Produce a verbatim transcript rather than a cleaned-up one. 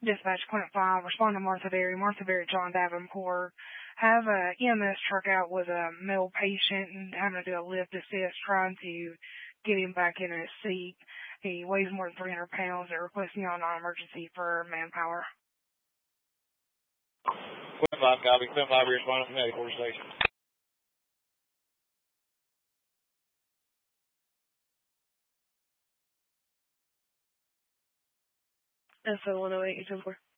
Dispatch Clint five, respond to Martha Berry, Martha Berry, John Davenport. Have a E M S truck out with a male patient and having to do a lift assist, trying to get him back in his seat. He weighs more than three hundred pounds. They're requesting on non-emergency for manpower. Clint five, copy. Clint five, responding from medical station. S O one oh eight, eight seven four.